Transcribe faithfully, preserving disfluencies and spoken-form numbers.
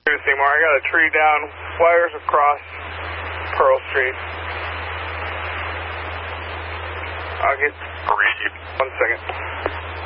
Seymour, I got a tree down, wires across Pearl Street. I'll get... Receive. One second.